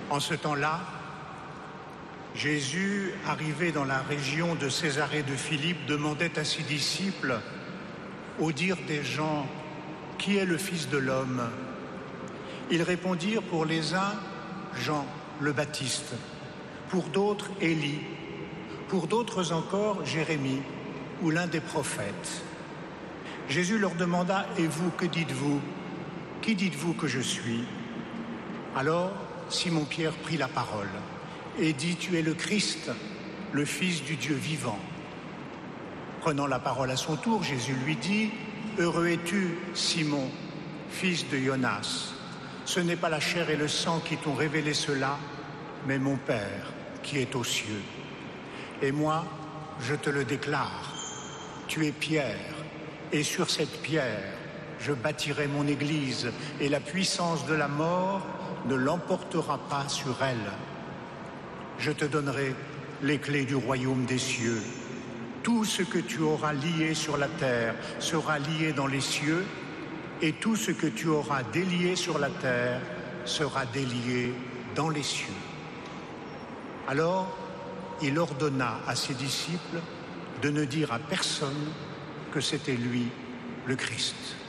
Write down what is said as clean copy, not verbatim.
En ce temps-là, Jésus, arrivé dans la région de Césarée de Philippe, demandait à ses disciples, au dire des gens, « Qui est le Fils de l'homme ?» Ils répondirent pour les uns, Jean le Baptiste, pour d'autres, Élie, pour d'autres encore, Jérémie ou l'un des prophètes. Jésus leur demanda, « Et vous, que dites-vous? Qui dites-vous que je suis ?» Alors Simon-Pierre prit la parole et dit, « Tu es le Christ, le Fils du Dieu vivant. » Prenant la parole à son tour, Jésus lui dit, « Heureux es-tu, Simon, fils de Jonas. Ce n'est pas la chair et le sang qui t'ont révélé cela, mais mon Père qui est aux cieux. Et moi, je te le déclare, tu es Pierre, et sur cette pierre, je bâtirai mon Église, et la puissance de la mort ne l'emportera pas sur elle. Je te donnerai les clés du royaume des cieux. Tout ce que tu auras lié sur la terre sera lié dans les cieux, et tout ce que tu auras délié sur la terre sera délié dans les cieux. » Alors, il ordonna à ses disciples de ne dire à personne que c'était lui, le Christ.